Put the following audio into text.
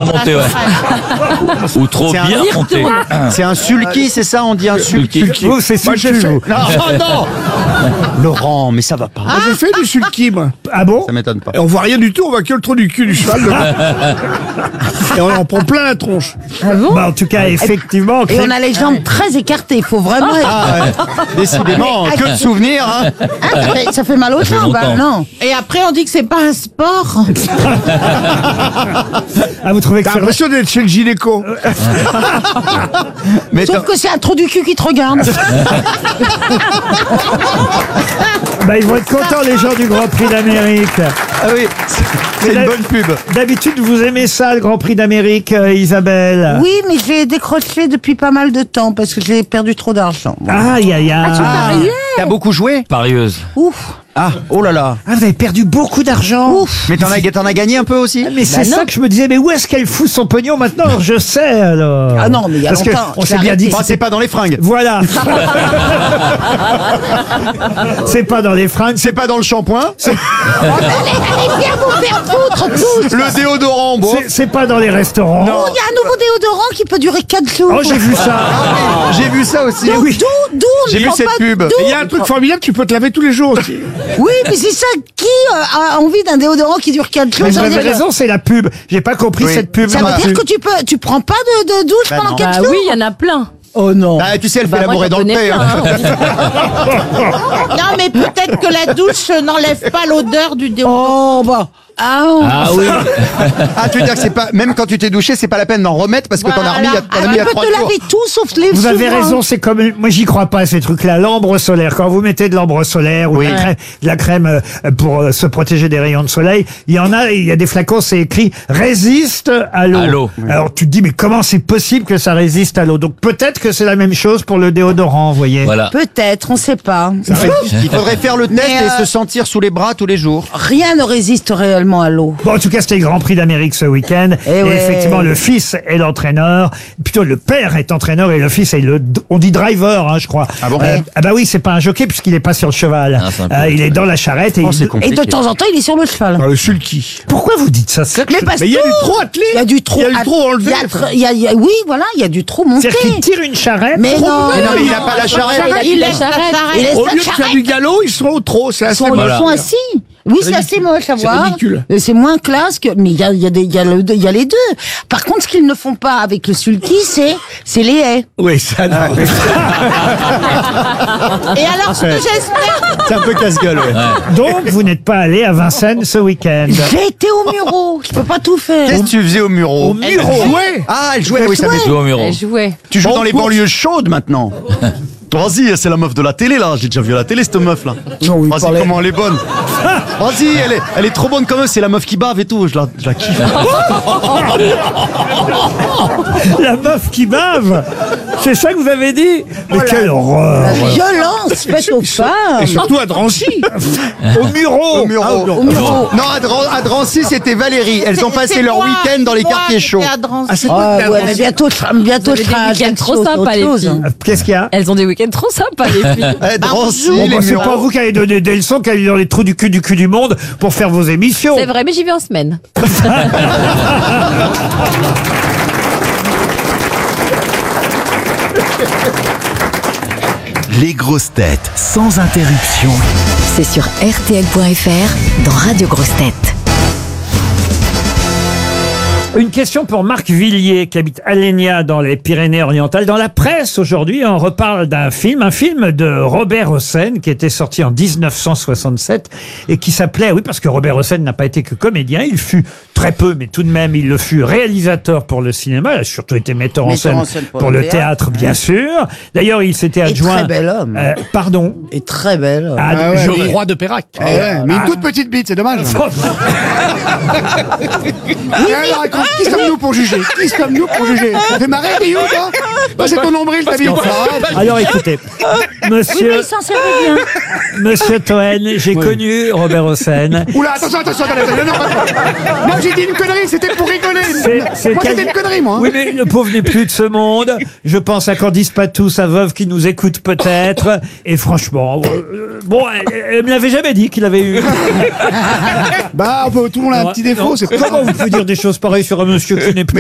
monté, ouais. Ou trop C'est un bien monté. C'est un sulky, c'est ça? On dit un sulky. Vous, c'est Moi, j'ai sulky, fait. vous. Non. Laurent, mais ça va pas. Moi, j'ai fait du sulky, moi. Ah bon? Ça m'étonne pas. Et on voit rien du tout, on voit que le trou du cul du cheval. Et on en prend plein la tronche. Ah bon? Bah, en tout cas, effectivement. Et on a les jambes très écartées, il faut vraiment être... Ah, ouais. Décidément, que de souvenirs. Hein. Ça fait mal aux fait jambes, longtemps. non. Et après, on dit que c'est pas un sport. Ah, vous trouvez que T'as c'est vrai? l'impression d'être chez le gynéco. Mais Sauf que c'est un trou du cul qui te regarde. Bah, ils vont être contents, les gens du Grand Prix d'Amérique. ah oui, c'est une bonne pub. D'habitude, vous aimez ça, le Grand Prix d'Amérique, Isabelle? Oui, mais j'ai décroché depuis pas mal de temps parce que j'ai perdu trop d'argent. Aïe, aïe, aïe. T'as beaucoup joué? Parieuse. Ouf. Ah, oh là là. Ah, vous avez perdu beaucoup d'argent. Ouf. Mais t'en as gagné un peu aussi? Mais c'est ça que je me disais, mais où est-ce qu'elle fout son pognon maintenant? Alors, je sais, alors. Ah non, mais il y a Parce que longtemps, on j'ai s'est bien dit que Bah, c'est pas dans les fringues. Voilà. C'est pas dans les fringues. C'est pas dans le shampoing. Allez bien vous faire foutre tous. Le déodorant, bon. C'est pas dans les restaurants. Oh, il y a un nouveau déodorant qui peut durer 4 jours. Oh, j'ai vu ça. J'ai vu ça aussi. Donc, oui. d'où on J'ai ne vu prend cette pas pub. d'où- Et il y a un truc formidable, tu peux te laver tous les jours aussi. Oui, mais c'est ça. Qui a envie d'un déodorant qui dure 4 jours? Mais vous Ça veut avez dire- raison, c'est la pub. J'ai pas compris Oui. cette pub. Ça veut dire que tu prends pas de douche Bah pendant non. 4 Ah jours? oui, il y en a plein. Oh non. Ah, tu sais, elle fait Bah, moi, l'amour et j'en dans le connais thé. plein, hein. hein. Non, mais peut-être que la douche n'enlève pas l'odeur du déodorant. Oh bah. Ah, Ah oui. Ah, tu veux dire que c'est pas, même quand tu t'es douché, c'est pas la peine d'en remettre parce que t'en as remis, t'en as mis tu à peux 3 te jours. laver tout sauf les Vous avez souverains. raison, c'est comme moi j'y crois pas à ces trucs-là. L'ambre solaire, quand vous mettez de l'ambre solaire ou de la crème pour se protéger des rayons de soleil, il y a des flacons, c'est écrit résiste à l'eau. À l'eau. Alors tu te dis mais comment c'est possible que ça résiste à l'eau? Donc peut-être que c'est la même chose pour le déodorant, vous voyez. Voilà. Peut-être, on sait pas. Il faudrait faire le test Mais, et se sentir sous les bras tous les jours. Rien ne résiste réellement à l'eau. Bon, en tout cas, c'était le Grand Prix d'Amérique ce week-end. Et ouais. effectivement, le fils est l'entraîneur. Plutôt, le père est entraîneur et le fils est on dit driver, hein, je crois. Ah bon ah bah oui, c'est pas un jockey puisqu'il est pas sur le cheval. Ah, c'est un peu Il est dans la charrette et Oh, c'est Et compliqué. de temps en temps, il est sur le cheval. Dans le sulky. Pourquoi vous dites ça? Mais parce Mais il y a que du trop attelé. il y a du trop. Il y a du trop enlevé. Oui, voilà, il y a du trop monté. C'est-à-dire qu'il tire une charrette. Mais non, Mais non, mais il a pas la charrette. Il Il laisse laisse la charrette. Il laisse Au la lieu de faire charrette. du galop, ils sont au trot. C'est assez Ils moche. sont assis. Oui, c'est assez moche à C'est voir. ridicule. Et c'est moins classe que. Mais il y a les deux. Par contre, ce qu'ils ne font pas avec le sulky, c'est les haies. Oui, ça. non. Et alors, ce que j'espère, C'est un peu casse-gueule, ouais. Donc, vous n'êtes pas allé à Vincennes ce week-end. J'ai été au Muro. Je peux pas tout faire. Qu'est-ce que tu faisais au Muro? Au Muro. Jouer. Ah, elle jouait, oui, ça fait. Joue au mur. Elle jouait. Tu joues dans les banlieues chaudes maintenant. Vas-y, c'est la meuf de la télé là. J'ai déjà vu à la télé cette meuf là. Non, il Vas-y, parlait- comment elle est bonne. Vas-y, elle est trop bonne comme eux. C'est la meuf qui bave et tout. Je la kiffe. La meuf qui bave. C'est ça que vous avez dit? Mais quelle horreur. La violence faite aux Et femmes. surtout à Drancy. Au Muro. Au Muro. Au Muro. Non, à Drancy, c'était Valérie. Elles ont passé leur week-end dans les quartiers chauds. Ah, c'est Ah, quoi ouais, mais bientôt, je Vous avez des serai week-ends trop sympas, les filles. Qu'est-ce qu'il y a? Elles ont des week-ends trop sympas, les filles. Drancy, Bon, les bah, c'est Mureaux. pas vous qui allez donner des leçons, qui allez dans les trous du cul du monde pour faire vos émissions. C'est vrai, mais j'y vais en semaine. Les grosses têtes sans interruption. C'est sur RTL.fr dans Radio Grosses Têtes. Une question pour Marc Villiers qui habite Alenia dans les Pyrénées-Orientales. Dans la presse aujourd'hui, on reparle d'un film, un film de Robert Hossein qui était sorti en 1967 et qui s'appelait, oui parce que Robert Hossein n'a pas été que comédien, il fut très peu, mais tout de même il le fut réalisateur pour le cinéma, il a surtout été metteur en scène pour le théâtre bien sûr. D'ailleurs il s'était adjoint... très bel homme. Pardon. Et très belle. Ah, Ah ouais, je- oui. Roi de Pérac. Ah ouais, mais une toute petite bite, c'est dommage. Alors, écoute, qui sommes-nous pour juger? Qui sommes-nous pour juger? Ça fait marrer, Guillaume, toi? Bah, c'est ton nombril, ta bite. Alors écoutez, Oui, monsieur, mais il s'en servait bien. monsieur Toen, j'ai connu Robert Hossein. Oula, attention, attendez. Non, moi, j'ai dit une connerie, c'était pour rigoler. C'est Moi, quel- c'était une connerie, moi. Oui, mais le pauvre n'est plus de ce monde. Je pense à Candice Patou, sa veuve qui nous écoute peut-être. Et franchement, bon, elle me l'avait jamais dit qu'il avait eu. Bah, tout le monde a un petit défaut, c'est pas Comment vous pouvez dire des choses pareilles sur un monsieur qui n'est plus